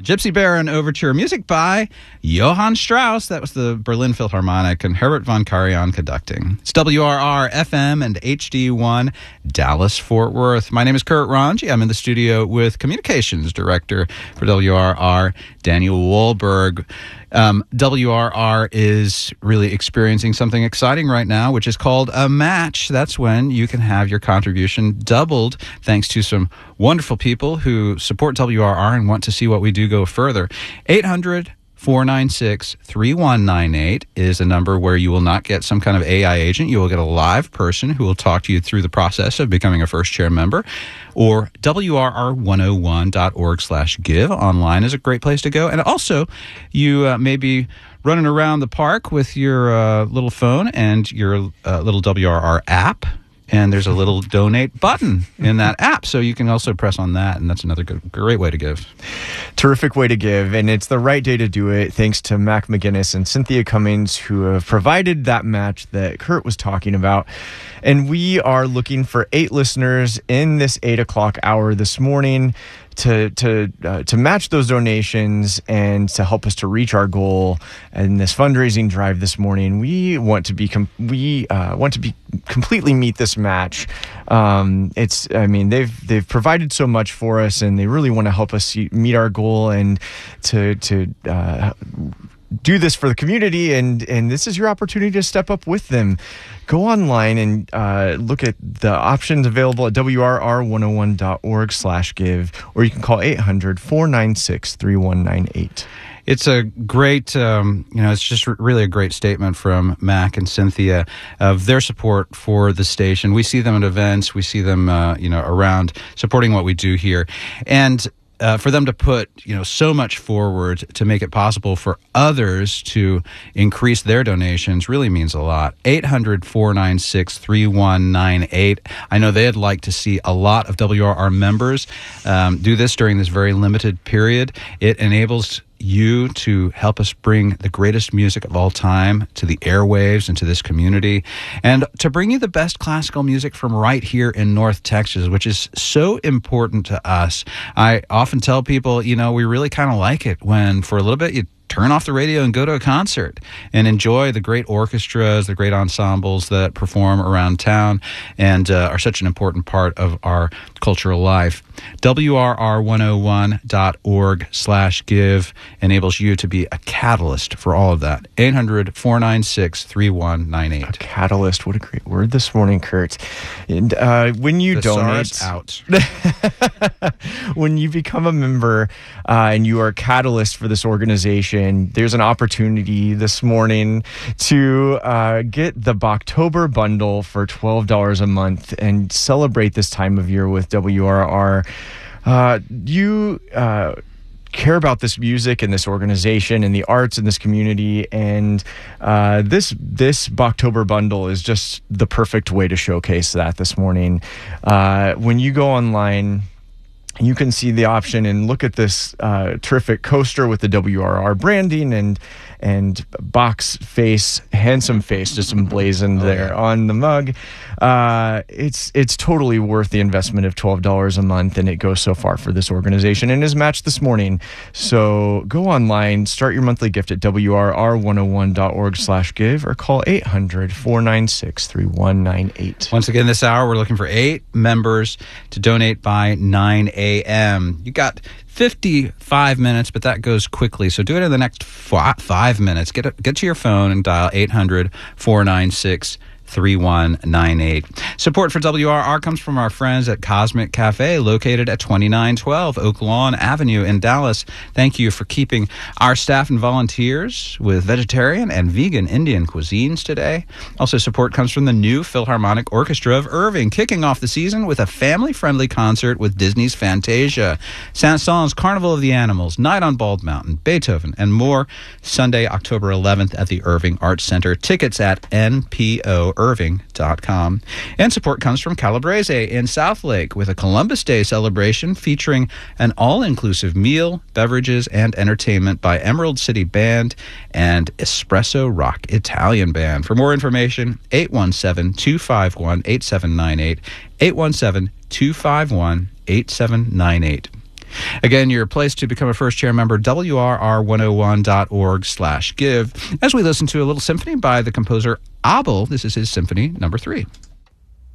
Gypsy Baron Overture, music by Johann Strauss. That was the Berlin Philharmonic, and Herbert von Karajan conducting. It's WRR FM and HD1 Dallas Fort Worth. My name is Kurt Ranji. I'm in the studio with Communications Director for WRR, Daniel Wahlberg. WRR is really experiencing something exciting right now, which is called a match. That's when you can have your contribution doubled thanks to some wonderful people who support WRR and want to see what we do go further. 800-496-3198 is a number where you will not get some kind of AI agent. You will get a live person who will talk to you through the process of becoming a first chair member. Or WRR101.org/give online is a great place to go. And also, you may be running around the park with your little phone and your little WRR app. And there's a little donate button in that app, so you can also press on that, and that's another great way to give. Terrific way to give, and it's the right day to do it, thanks to Mac McGinnis and Cynthia Cummings, who have provided that match that Kurt was talking about. And we are looking for 8 listeners in this 8 o'clock hour this morning to match those donations and to help us to reach our goal in this fundraising drive this morning. We want to be completely meet this match. They've provided so much for us, and they really want to help us meet our goal and to do this for the community, and this is your opportunity to step up with them. Go online and look at the options available at WRR101.org/give, or you can call 800-496-3198. It's a great, it's just really a great statement from Mac and Cynthia of their support for the station. We see them at events. We see them, around supporting what we do here. And for them to put, so much forward to make it possible for others to increase their donations really means a lot. 800-496-3198. I know they'd like to see a lot of WRR members do this during this very limited period. It enables you to help us bring the greatest music of all time to the airwaves and to this community, and to bring you the best classical music from right here in North Texas, which is so important to us. I often tell people, we really kind of like it when for a little bit you turn off the radio and go to a concert and enjoy the great orchestras, the great ensembles that perform around town and are such an important part of our cultural life. WRR101.org/give enables you to be a catalyst for all of that. 800-496-3198. A catalyst. What a great word this morning, Kurt. And when you donate, out. when you become a member and you are a catalyst for this organization, there's an opportunity this morning to get the Boktober bundle for $12 a month and celebrate this time of year with WRR. You care about this music and this organization and the arts in this community, and this Boktober bundle is just the perfect way to showcase that this morning. When you go online, you can see the option and look at this terrific coaster with the WRR branding and box face, handsome face just emblazoned there on the mug. It's totally worth the investment of $12 a month, and it goes so far for this organization and is matched this morning. So go online, start your monthly gift at WRR101.org/give, or call 800-496-3198. Once again, this hour, we're looking for 8 members to donate by 9 a.m. You got 55 minutes, but that goes quickly. So do it in the next 5 minutes. Get to your phone and dial 800-496-3198. Support for WRR comes from our friends at Cosmic Cafe, located at 2912 Oak Lawn Avenue in Dallas. Thank you for keeping our staff and volunteers with vegetarian and vegan Indian cuisines today. Also, support comes from the new Philharmonic Orchestra of Irving, kicking off the season with a family-friendly concert with Disney's Fantasia, Saint-Saëns' Carnival of the Animals, Night on Bald Mountain, Beethoven, and more. Sunday, October 11th at the Irving Arts Center. Tickets at npoirving.com. And support comes from Calabrese in Southlake with a Columbus Day celebration featuring an all-inclusive meal, beverages, and entertainment by Emerald City Band and Espresso Rock Italian Band. For more information, 817-251-8798, 817-251-8798. Again, your place to become a first chair member, WRR101.org/give, as we listen to a little symphony by the composer Abel. This is his Symphony Number 3.